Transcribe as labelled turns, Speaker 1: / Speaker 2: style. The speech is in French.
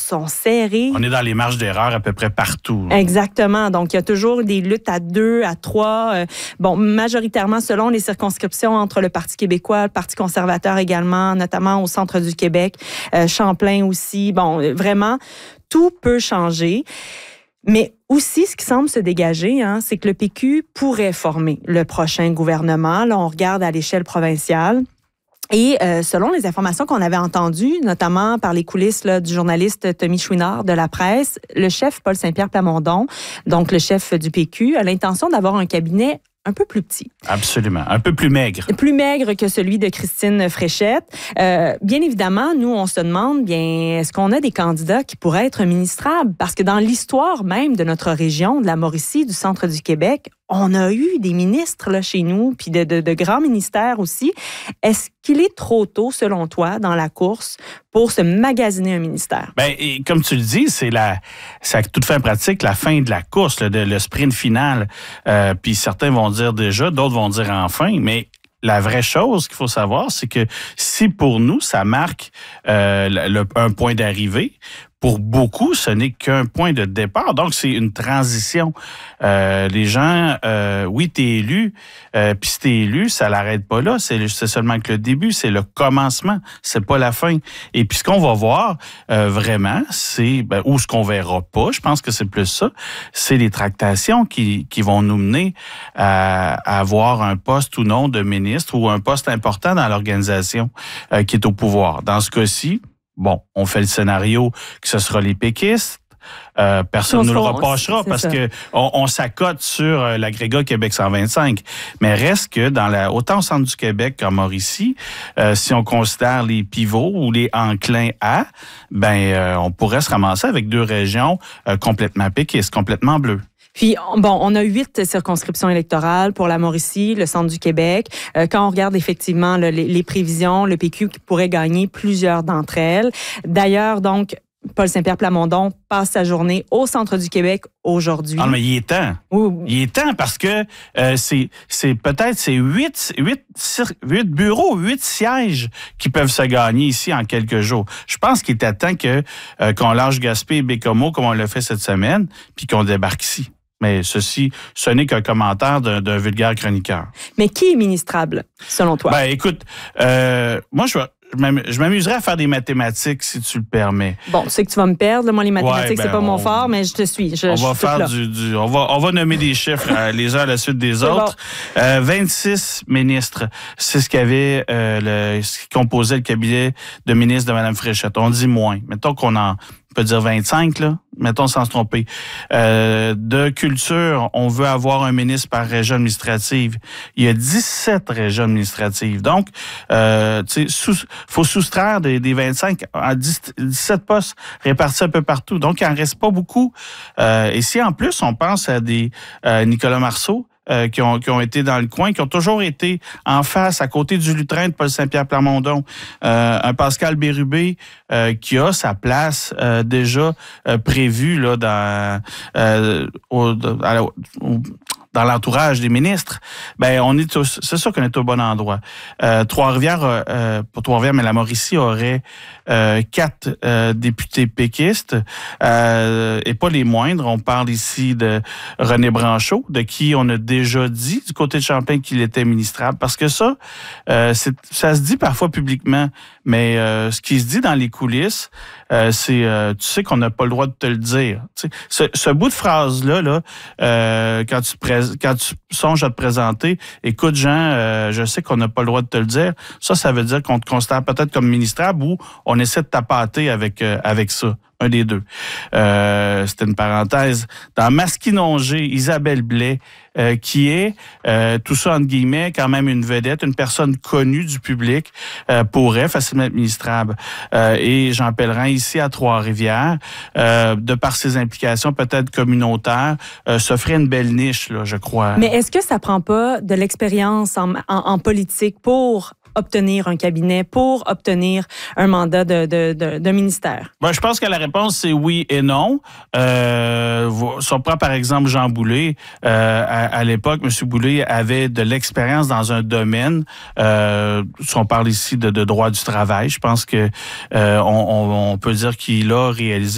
Speaker 1: sont serrées.
Speaker 2: On est dans les marges d'erreur à peu près partout.
Speaker 1: Exactement. Donc, il y a toujours des luttes à 2, à 3. Majoritairement, selon les circonscriptions, entre le Parti québécois, le Parti conservateur également, notamment au centre du Québec, Champlain aussi. Bon, vraiment, tout peut changer. Mais aussi, ce qui semble se dégager, c'est que le PQ pourrait former le prochain gouvernement. Là, on regarde à l'échelle provinciale. Et selon les informations qu'on avait entendues, notamment par les coulisses du journaliste Tommy Chouinard de La Presse, le chef Paul Saint-Pierre Plamondon, donc le chef du PQ, a l'intention d'avoir un cabinet un peu plus petit.
Speaker 2: Absolument. Un peu plus maigre.
Speaker 1: Plus maigre que celui de Christine Fréchette. Bien évidemment, nous, on se demande, est-ce qu'on a des candidats qui pourraient être ministrables? Parce que dans l'histoire même de notre région, de la Mauricie, du centre du Québec, on a eu des ministres là, chez nous, puis de grands ministères aussi. Est-ce qu'il est trop tôt, selon toi, dans la course pour se magasiner un ministère? Bien,
Speaker 2: et comme tu le dis, c'est à toute fin pratique la fin de la course, le sprint final. Puis certains vont dire déjà, d'autres vont dire enfin, mais la vraie chose qu'il faut savoir, c'est que si pour nous, ça marque un point d'arrivée, pour beaucoup, ce n'est qu'un point de départ. Donc, c'est une transition. Les gens, oui, t'es élu, puis si t'es élu, ça l'arrête pas là. C'est seulement que le début, c'est le commencement. C'est pas la fin. Et puis, ce qu'on va voir vraiment, c'est ou ce qu'on verra pas, je pense que c'est plus ça, c'est les tractations qui vont nous mener à avoir un poste ou non de ministre ou un poste important dans l'organisation qui est au pouvoir. Dans ce cas-ci, bon, on fait le scénario que ce sera les péquistes. Personne ne nous le reprochera parce que on s'accote sur l'agrégat Québec 125. Mais reste que autant au centre du Québec qu'en Mauricie, si on considère les pivots ou les enclins à, on pourrait se ramasser avec 2 régions complètement péquistes, complètement bleues.
Speaker 1: Puis, on a 8 circonscriptions électorales pour la Mauricie, le centre du Québec. Quand on regarde effectivement les prévisions, le PQ pourrait gagner plusieurs d'entre elles. D'ailleurs, donc, Paul Saint-Pierre Plamondon passe sa journée au centre du Québec aujourd'hui.
Speaker 2: Ah, mais il est temps.
Speaker 1: Oui.
Speaker 2: Il est temps parce que c'est peut-être 8 bureaux, 8 sièges qui peuvent se gagner ici en quelques jours. Je pense qu'il était temps qu'on lâche Gaspé et Bécomo comme on l'a fait cette semaine, puis qu'on débarque ici. Mais ce n'est qu'un commentaire d'un vulgaire chroniqueur.
Speaker 1: Mais qui est ministrable, selon toi?
Speaker 2: Écoute, moi, je m'amuserais à faire des mathématiques, si tu le permets.
Speaker 1: Bon, tu sais que tu vas me perdre. Moi, les mathématiques, c'est pas mon fort, mais je te suis.
Speaker 2: On va nommer des chiffres les uns à la suite des autres. Bon. 26 ministres, c'est ce qui composait le cabinet de ministre de Mme Fréchette. On dit moins. Mettons on peut dire 25, là. Mettons sans se tromper. De culture, on veut avoir un ministre par région administrative. Il y a 17 régions administratives. Donc, faut soustraire des 25 à 17 postes répartis un peu partout. Donc, il n'en reste pas beaucoup. Et si en plus, on pense à des Nicolas Marceau, qui ont été dans le coin, qui ont toujours été en face, à côté du lutrin de Paul Saint-Pierre Plamondon. Un Pascal Bérubé qui a sa place déjà prévue là, dans l'entourage des ministres. C'est sûr qu'on est au bon endroit. Trois-Rivières, pour Trois-Rivières, mais la Mauricie aurait 4 députés péquistes, et pas les moindres. On parle ici de René Branchot, de qui on a déjà dit du côté de Champlain qu'il était ministrable, parce que ça se dit parfois publiquement, mais ce qui se dit dans les coulisses, c'est tu sais qu'on n'a pas le droit de te le dire. Tu sais, ce bout de phrase-là, quand tu songes à te présenter, écoute Jean, je sais qu'on n'a pas le droit de te le dire, ça veut dire qu'on te considère peut-être comme ministrable ou on essaie de t'appâter avec ça. Un des deux. C'était une parenthèse. Dans Masquinongé, Isabelle Blais, qui est, tout ça entre guillemets, quand même une vedette, une personne connue du public, pourrait facilement être ministrable. Et Jean Pellerin, ici à Trois-Rivières, de par ses implications peut-être communautaires, se ferait une belle niche, là, je crois.
Speaker 1: Mais est-ce que ça prend pas de l'expérience en politique pour obtenir un cabinet, pour obtenir un mandat de ministère?
Speaker 2: Je pense que la réponse, c'est oui et non. Si on prend par exemple Jean Boulet, à l'époque, M. Boulet avait de l'expérience dans un domaine, si on parle ici de droit du travail, je pense que on peut dire qu'il a réalisé